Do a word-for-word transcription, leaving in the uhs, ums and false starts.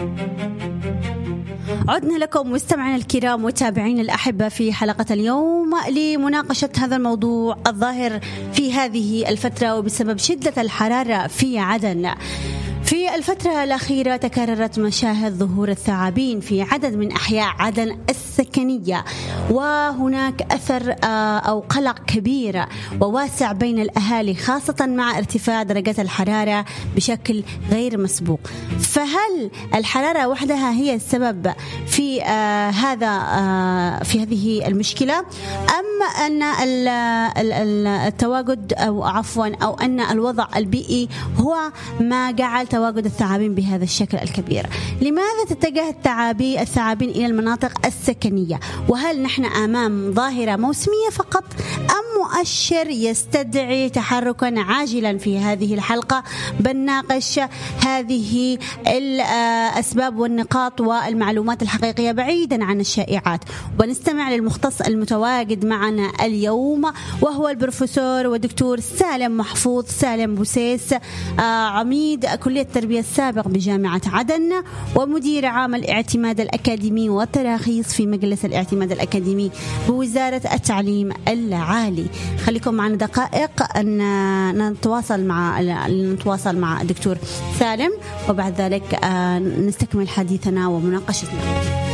عدنا لكم مستمعينا الكرام وتابعين الأحبة في حلقة اليوم لمناقشة هذا الموضوع الظاهر في هذه الفترة وبسبب شدة الحرارة في عدن. في الفترة الأخيرة تكررت مشاهد ظهور الثعابين في عدد من أحياء عدن السكنية، وهناك أثر أو قلق كبير وواسع بين الأهالي خاصة مع ارتفاع درجات الحرارة بشكل غير مسبوق. فهل الحرارة وحدها هي السبب في هذا في هذه المشكلة، أم أن التواجد أو عفوا أو أن الوضع البيئي هو ما جعل تواجد الثعابين بهذا الشكل الكبير؟ لماذا تتجه الثعابين الثعابين إلى المناطق السكنية؟ وهل نحن أمام ظاهرة موسمية فقط أم مؤشر يستدعي تحركا عاجلا؟ في هذه الحلقة بنناقش هذه الأسباب والنقاط والمعلومات الحقيقية بعيدا عن الشائعات، وبنستمع للمختص المتواجد معنا اليوم وهو البروفيسور والدكتور سالم محفوظ سالم بوسيس، عميد كلية التربية السابق بجامعة عدن ومدير عام الاعتماد الأكاديمي والتراخيص في مجلس الاعتماد الأكاديمي بوزارة التعليم العالي. خليكم معنا دقائق أن نتواصل مع نتواصل مع الدكتور سالم، وبعد ذلك نستكمل حديثنا ومناقشتنا.